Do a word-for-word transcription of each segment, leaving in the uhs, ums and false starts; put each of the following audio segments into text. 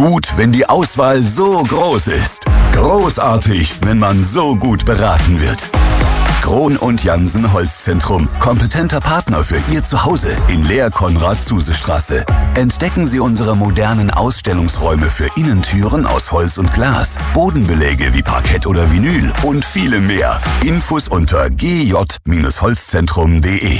Gut, wenn die Auswahl so groß ist. Großartig, wenn man so gut beraten wird. Krohn und Jansen Holzzentrum. Kompetenter Partner für Ihr Zuhause in Lehr-Konrad-Zuse-Straße. Entdecken Sie unsere modernen Ausstellungsräume für Innentüren aus Holz und Glas, Bodenbeläge wie Parkett oder Vinyl und viele mehr. Infos unter g j Holzzentrum punkt de.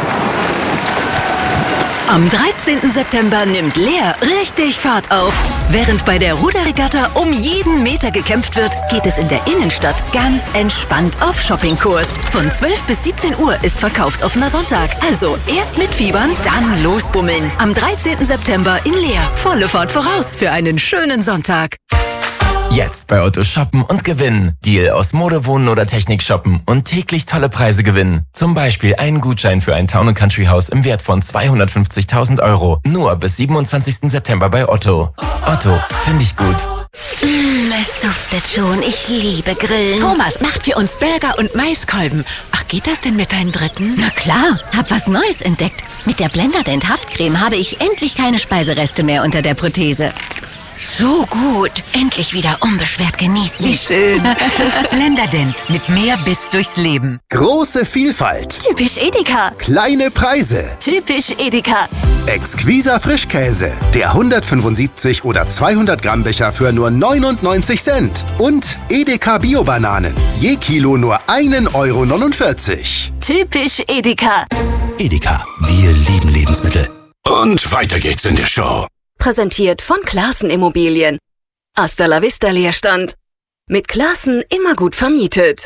Am dreizehnten September nimmt Lehr richtig Fahrt auf. Während bei der Ruderregatta um jeden Meter gekämpft wird, geht es in der Innenstadt ganz entspannt auf Shoppingkurs. Von zwölf bis siebzehn Uhr ist verkaufsoffener Sonntag. Also erst mitfiebern, dann losbummeln. Am dreizehnten September in Lehr. Volle Fahrt voraus für einen schönen Sonntag. Jetzt bei Otto shoppen und gewinnen. Deal aus Mode, Wohnen oder Technik shoppen und täglich tolle Preise gewinnen. Zum Beispiel einen Gutschein für ein Town and Country Haus im Wert von zweihundertfünfzigtausend Euro. Nur bis siebenundzwanzigsten September bei Otto. Otto, finde ich gut. Mm, es duftet schon. Ich liebe Grillen. Thomas macht für uns Burger und Maiskolben. Ach, geht das denn mit deinen Dritten? Na klar, hab was Neues entdeckt. Mit der Blenderdent Haftcreme habe ich endlich keine Speisereste mehr unter der Prothese. So gut. Endlich wieder unbeschwert genießen. Wie schön. Blenderdent mit mehr Biss durchs Leben. Große Vielfalt. Typisch Edeka. Kleine Preise. Typisch Edeka. Exquiser Frischkäse. Der hundertfünfundsiebzig oder zweihundert Gramm Becher für nur neunundneunzig Cent. Und Edeka Bio-Bananen. Je Kilo nur ein Euro neunundvierzig. Typisch Edeka. Edeka. Wir lieben Lebensmittel. Und weiter geht's in der Show. Präsentiert von Classen Immobilien. Hasta la vista Leerstand. Mit Classen immer gut vermietet.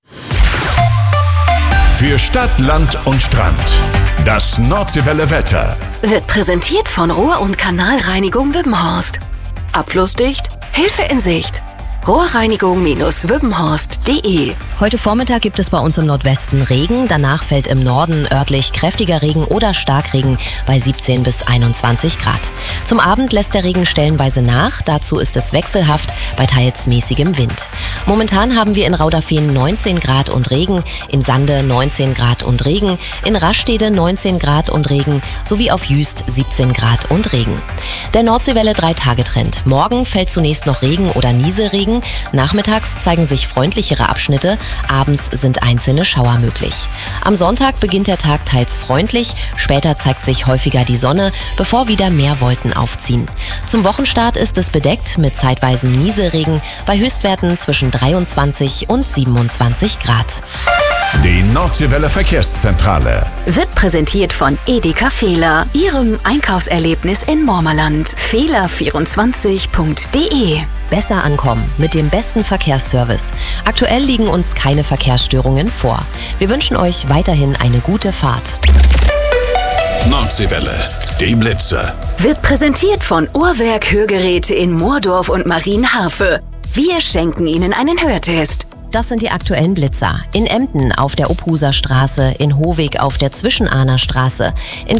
Für Stadt, Land und Strand. Das Nordseewelle Wetter. Wird präsentiert von Rohr- und Kanalreinigung Wippenhorst. Abflussdicht, Hilfe in Sicht. Rohrreinigung Wippenhorst punkt de. Heute Vormittag gibt es bei uns im Nordwesten Regen. Danach fällt im Norden örtlich kräftiger Regen oder Starkregen bei siebzehn bis einundzwanzig Grad. Zum Abend lässt der Regen stellenweise nach. Dazu ist es wechselhaft bei teils mäßigem Wind. Momentan haben wir in Rauderfehn neunzehn Grad und Regen, in Sande neunzehn Grad und Regen, in Rastede neunzehn Grad und Regen sowie auf Jüst siebzehn Grad und Regen. Der Nordseewelle drei-Tage-Trend. Morgen fällt zunächst noch Regen oder Nieselregen. Nachmittags zeigen sich freundlichere Abschnitte, abends sind einzelne Schauer möglich. Am Sonntag beginnt der Tag teils freundlich, später zeigt sich häufiger die Sonne, bevor wieder mehr Wolken aufziehen. Zum Wochenstart ist es bedeckt mit zeitweisen Nieselregen bei Höchstwerten zwischen dreiundzwanzig und siebenundzwanzig Grad. Die Nordseewelle Verkehrszentrale. Wird präsentiert von Edeka Fehler, Ihrem Einkaufserlebnis in Mormerland. Fehler vierundzwanzig punkt de. Besser ankommen mit dem besten Verkehrsservice. Aktuell liegen uns keine Verkehrsstörungen vor. Wir wünschen euch weiterhin eine gute Fahrt. Nordseewelle, die Blitzer. Wird präsentiert von Uhrwerk Hörgeräte in Moordorf und Marienharfe. Wir schenken Ihnen einen Hörtest. Das sind die aktuellen Blitzer. In Emden auf der Obhuser Straße, in Hohweg auf der Zwischenahner Straße, in